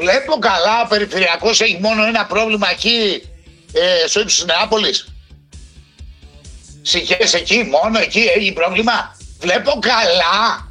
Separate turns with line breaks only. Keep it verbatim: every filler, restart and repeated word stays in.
Βλέπω καλά, ο Περιφερειακός έχει μόνο ένα πρόβλημα εκεί, ε, στο ύψος της Νεάπολης. Συγχές εκεί, μόνο εκεί έχει πρόβλημα. Βλέπω καλά.